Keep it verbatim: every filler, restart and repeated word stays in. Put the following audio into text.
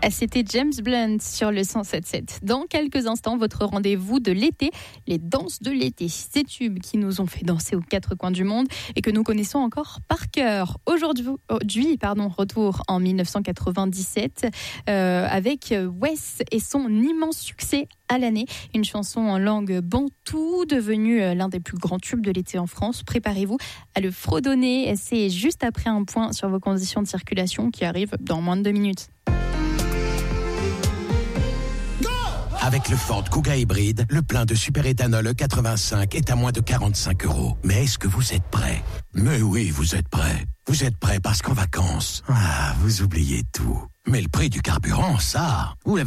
C'était James Blunt sur le cent sept sept. Dans quelques instants, votre rendez-vous de l'été, les danses de l'été. Ces tubes qui nous ont fait danser aux quatre coins du monde et que nous connaissons encore par cœur. Aujourd'hui, pardon, retour en dix-neuf cent quatre-vingt-dix-sept euh, avec Wes et son immense succès à l'année. Une chanson en langue bantou, devenue l'un des plus grands tubes de l'été en France. Préparez-vous à le fredonner. C'est juste après un point sur vos conditions de circulation qui arrive dans moins de deux minutes. Avec le Ford Kuga hybride, le plein de superéthanol E quatre-vingt-cinq est à moins de quarante-cinq euros. Mais est-ce que vous êtes prêts ? Mais oui, vous êtes prêts. Vous êtes prêts parce qu'en vacances, ah, vous oubliez tout. Mais le prix du carburant, ça, vous l'avez